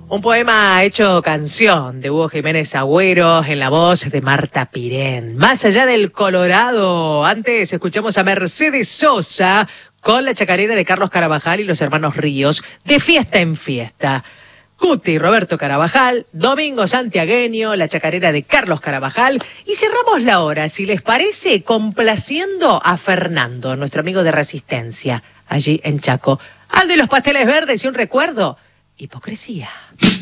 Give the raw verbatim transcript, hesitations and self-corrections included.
Un poema hecho canción de Hugo Jiménez Agüero en la voz de Marta Pirén. Más allá del Colorado, antes escuchamos a Mercedes Sosa con la chacarera de Carlos Carabajal y los hermanos Ríos, de fiesta en fiesta. Cuti y Roberto Carabajal, Domingo Santiagueño, la chacarera de Carlos Carabajal. Y cerramos la hora, si les parece, complaciendo a Fernando, nuestro amigo de Resistencia, allí en Chaco. Al de los pasteles verdes y un recuerdo, hipocresía.